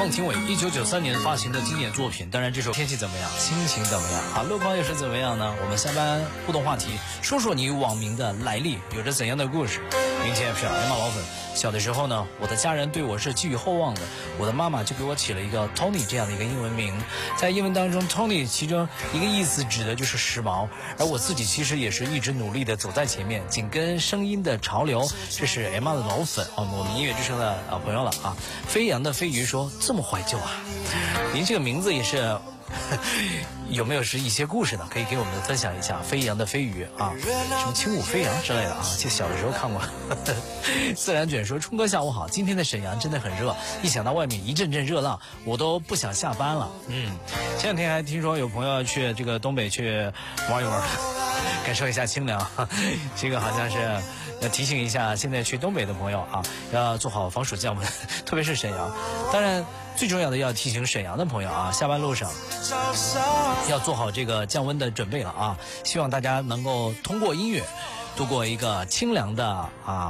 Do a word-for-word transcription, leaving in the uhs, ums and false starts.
孟庭苇一九九三年发行的经典作品。当然这首天气怎么样，心情怎么样啊，路况又是怎么样呢？我们下班互动话题，说说你网名的来历，有着怎样的故事。明天是艾玛老粉。小的时候呢，我的家人对我是寄予厚望的，我的妈妈就给我起了一个 Tony 这样的一个英文名。在英文当中 Tony 其中一个意思指的就是时髦，而我自己其实也是一直努力的走在前面，紧跟声音的潮流。这是 Emma 的老粉啊，我们音乐之声的啊朋友了啊。飞扬的飞鱼说这么怀旧啊，您这个名字也是有没有是一些故事呢？可以给我们分享一下。飞扬的飞鱼啊，什么轻舞飞扬之类的啊，记得小的时候看过。自然卷说冲哥下午好，今天的沈阳真的很热，一想到外面一阵阵热浪，我都不想下班了。嗯，前两天还听说有朋友去这个东北去玩一玩，感受一下清凉。这个好像是要提醒一下现在去东北的朋友啊，要做好防暑降温，特别是沈阳。当然最重要的要提醒沈阳的朋友啊，下班路上要做好这个降温的准备了啊！希望大家能够通过音乐度过一个清凉的啊